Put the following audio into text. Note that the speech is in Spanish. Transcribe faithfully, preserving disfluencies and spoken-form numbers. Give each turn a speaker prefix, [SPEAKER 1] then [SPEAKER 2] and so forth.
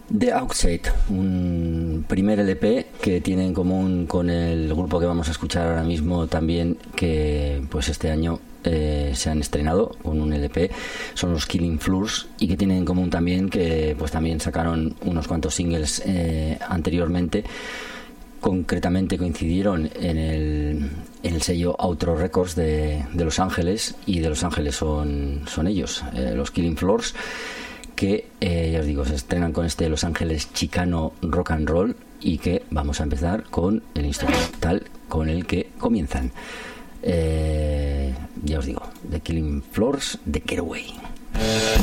[SPEAKER 1] The Outside, un primer L P que tiene en común con el grupo que vamos a escuchar ahora mismo también, que pues este año eh, se han estrenado con un L P, son los Killing Floors, y que tienen en común también que pues también sacaron unos cuantos singles eh, anteriormente. Concretamente coincidieron en el, en el sello Outro Records de, de Los Ángeles, y de Los Ángeles son, son ellos, eh, los Killing Floors, que eh, ya os digo, se estrenan con este Los Ángeles Chicano Rock and Roll, y que vamos a empezar con el instrumental con el que comienzan. Eh, ya os digo, The Killing Floors, The Getaway.